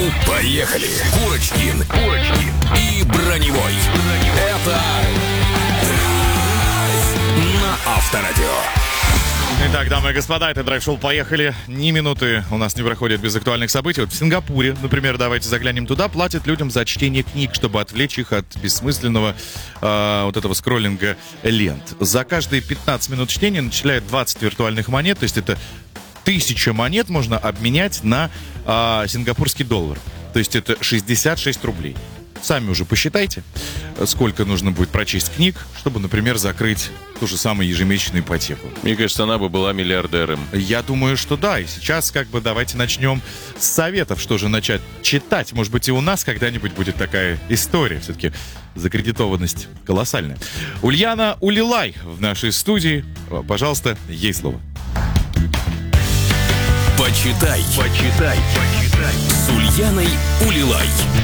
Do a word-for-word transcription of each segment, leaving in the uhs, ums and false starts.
Поехали! Курочкин, Курочкин и Броневой. Это «Драйв» на Авторадио. Итак, дамы и господа, это драйв-шоу «Поехали». Ни минуты у нас не проходит без актуальных событий. Вот в Сингапуре, например, давайте заглянем туда, платят людям за чтение книг, чтобы отвлечь их от бессмысленного э, вот этого скроллинга лент. За каждые пятнадцать минут чтения начисляют двадцать виртуальных монет, то есть это тысяча монет можно обменять на э, сингапурский доллар. То есть это шестьдесят шесть рублей. Сами уже посчитайте, сколько нужно будет прочесть книг, чтобы, например, закрыть ту же самую ежемесячную ипотеку. Мне кажется, она бы была миллиардером. Я думаю, что да. И сейчас как бы давайте начнем с советов, что же начать читать. Может быть, и у нас когда-нибудь будет такая история. Все-таки закредитованность колоссальная. Ульяна Улилай в нашей студии. Пожалуйста, ей слово. Почитай, почитай, почитай с Ульяной Улилай.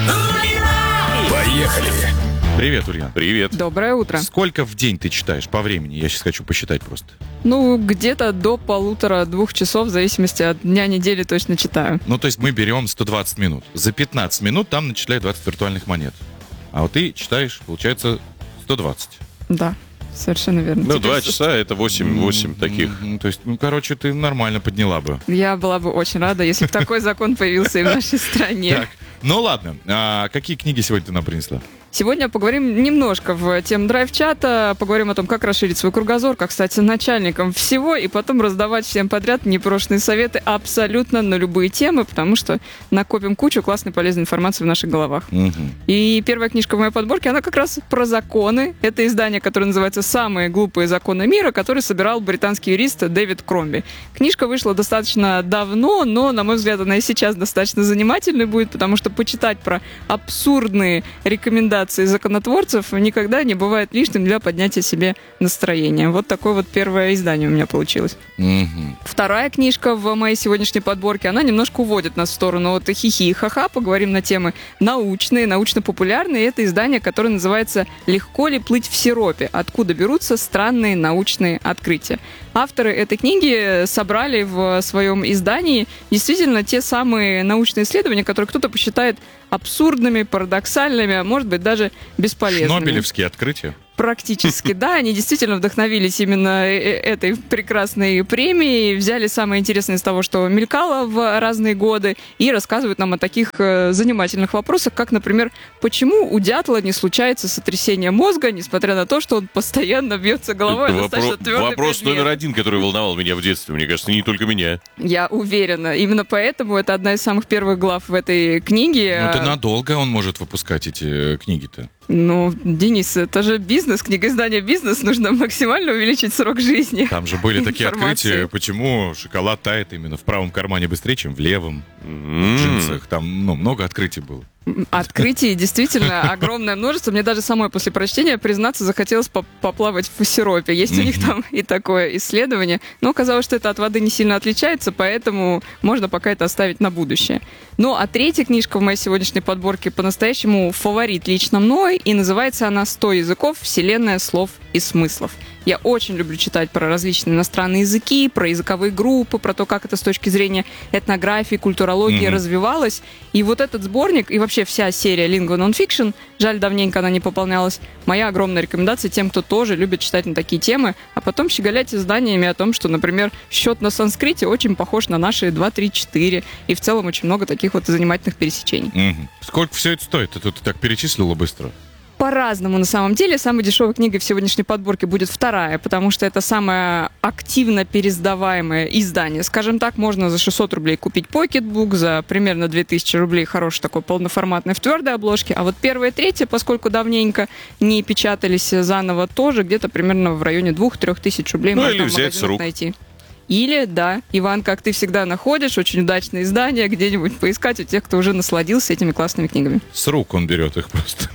Поехали! Привет, Ульяна. Привет. Доброе утро. Сколько в день ты читаешь по времени? Я сейчас хочу посчитать просто. Ну, где-то до полутора-двух часов, в зависимости от дня недели, точно читаю. Ну, то есть мы берем сто двадцать минут. За пятнадцать минут там начисляют двадцать виртуальных монет. А вот ты читаешь, получается, сто двадцать. Да, совершенно верно. Ну, Теперь два с- часа — это восемь таких. Ну, то есть, ну, короче, ты нормально подняла бы. Я была бы очень рада, если бы такой закон появился и в нашей стране. Так, ну ладно. А какие книги сегодня ты нам принесла? Сегодня поговорим немножко в тему драйв-чата, поговорим о том, как расширить свой кругозор, как стать начальником всего, и потом раздавать всем подряд непрошенные советы абсолютно на любые темы, потому что накопим кучу классной полезной информации в наших головах. Угу. И первая книжка в моей подборке, она как раз про законы. Это издание, которое называется «Самые глупые законы мира», который собирал британский юрист Дэвид Кромби. Книжка вышла достаточно давно, но, на мой взгляд, она и сейчас достаточно занимательной будет, потому что почитать про абсурдные рекомендации законотворцев никогда не бывает лишним для поднятия себе настроения. Вот такое вот первое издание у меня получилось. Угу. Вторая книжка в моей сегодняшней подборке, она немножко уводит нас в сторону от хихи и ха-ха. Поговорим на темы научные, научно-популярные. Это издание, которое называется «Легко ли плыть в сиропе? Откуда берутся странные научные открытия». Авторы этой книги собрали в своем издании действительно те самые научные исследования, которые кто-то посчитает абсурдными, парадоксальными, а может быть даже бесполезными. Шнобелевские открытия. Практически, да, они действительно вдохновились именно этой прекрасной премией, взяли самое интересное из того, что мелькало в разные годы, и рассказывают нам о таких э, занимательных вопросах, как, например, почему у дятла не случается сотрясение мозга, несмотря на то, что он постоянно бьется головой о Вопро- достаточно твердый Вопрос предмет. номер один, который волновал меня в детстве. Мне кажется, не только меня. Я уверена. Именно поэтому это одна из самых первых глав в этой книге. Ну, это надолго он может выпускать эти э, книги-то. Ну, Денис, это же бизнес, книга издания «Бизнес», нужно максимально увеличить срок жизни. Там же были такие Информации. открытия, почему шоколад тает именно в правом кармане быстрее, чем в левом, в М. джинсах. Там, ну, много открытий было. Открытий действительно огромное множество. Мне даже самой после прочтения, признаться, захотелось поп- поплавать в сиропе. Есть у них там и такое исследование. Но оказалось, что это от воды не сильно отличается, поэтому можно пока это оставить на будущее. Ну, а третья книжка в моей сегодняшней подборке по-настоящему фаворит лично мной, и называется она «сто языков. Вселенная слов и смыслов». Я очень люблю читать про различные иностранные языки, про языковые группы, про то, как это с точки зрения этнографии, культурологии Мгм. развивалось. И вот этот сборник, и вообще вся серия Lingua Non-Fiction, жаль, давненько она не пополнялась, моя огромная рекомендация тем, кто тоже любит читать на такие темы, а потом щеголять изданиями о том, что, например, счет на санскрите очень похож на наши два, три, четыре, и в целом очень много таких вот занимательных пересечений. Мгм. Сколько все это стоит? Ты тут так перечислила быстро. По-разному на самом деле. Самой дешевой книгой в сегодняшней подборке будет вторая, потому что это самое активно пересдаваемое издание. Скажем так, можно за шестьсот рублей купить покетбук, за примерно две тысячи рублей хороший такой полноформатный в твердой обложке. А вот первая и третья, поскольку давненько не печатались заново, тоже где-то примерно в районе двух-трех тысяч рублей Ну, можно или в взять с магазинах рук. найти. Или, да, Иван, как ты всегда находишь, очень удачное издание, где-нибудь поискать у тех, кто уже насладился этими классными книгами. С рук он берет их просто.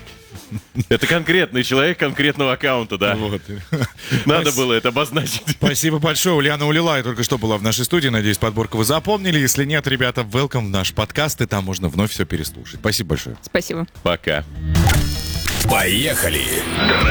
Это конкретный человек конкретного аккаунта, да. Вот. Надо Спас- было это обозначить. Спасибо большое. Ульяна Улилай только что была в нашей студии. Надеюсь, подборку вы запомнили. Если нет, ребята, welcome в наш подкаст, и там можно вновь все переслушать. Спасибо большое. Спасибо. Пока. Поехали!